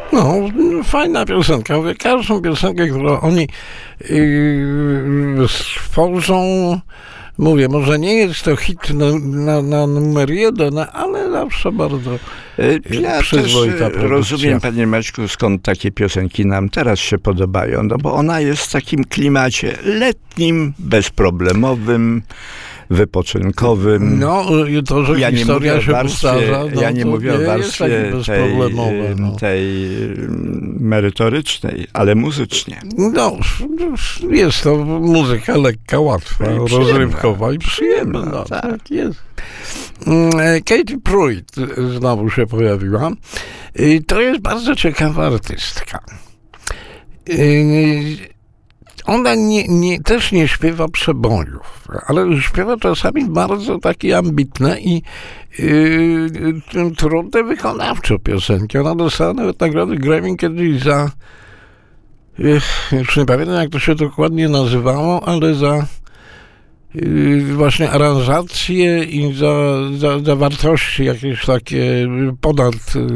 No, fajna piosenka. Mówię, każdą piosenkę, którą oni stworzą, mówię, może nie jest to hit na numer 1, ale zawsze bardzo ja przyzwoita też rozumiem, panie Maćku, skąd takie piosenki nam teraz się podobają, no bo ona jest w takim klimacie letnim, bezproblemowym, wypoczynkowym. No, to, że ja historia się powtarza, no, ja nie mówię o warstwie tej merytorycznej, ale muzycznie. No, jest to muzyka lekka, łatwa, rozrywkowa i przyjemna. No, tak jest. Katy Pruitt znowu się pojawiła. To jest bardzo ciekawa artystka. Ona też nie śpiewa przebojów, ale śpiewa czasami bardzo takie ambitne i trudne wykonawczo piosenki. Ona dostała nawet nagrody Grammy kiedyś za, już nie pamiętam jak to się dokładnie nazywało, ale za właśnie aranżacje i za wartości jakieś takie ponad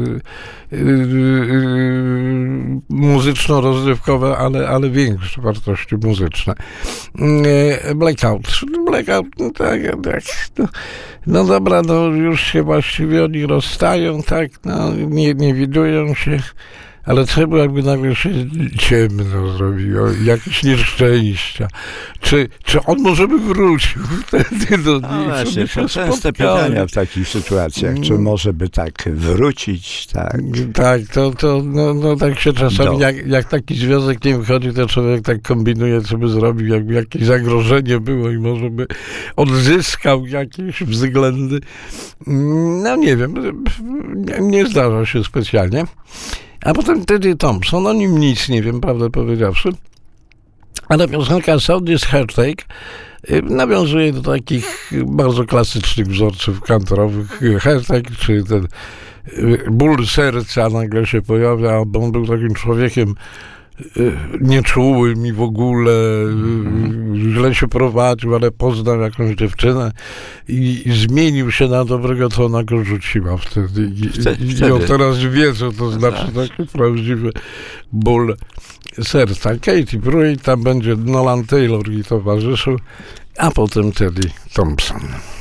muzyczno-rozrywkowe, ale większe wartości muzyczne. Blackout, tak. No dobra, no już się właściwie oni rozstają, tak, no nie widują się. Ale trzeba jakby nagle się ciemno zrobiło, jakieś nieszczęścia. Czy on może by wrócił wtedy do niej? Właśnie, to częste pytania w takich sytuacjach. Czy może by tak wrócić? Tak, no tak się czasami, jak taki związek nie wychodzi, to człowiek tak kombinuje, co by zrobił, jakby jakieś zagrożenie było i może by odzyskał jakieś względy. No nie wiem, nie zdarza się specjalnie. A potem Teddy Thompson, o nim nic nie wiem, prawdę powiedziawszy, ale piosenka South is Heartache nawiązuje do takich bardzo klasycznych wzorców country'owych. Heartache, czyli ten ból serca nagle się pojawia, bo on był takim człowiekiem nieczułym i w ogóle źle się prowadził, ale poznał jakąś dziewczynę i zmienił się na dobrego, to ona go rzuciła wtedy. I on teraz wie, co to znaczy taki prawdziwy ból serca. Katy Pruitt, tam będzie Nolan Taylor i towarzyszył, a potem Teddy Thompson.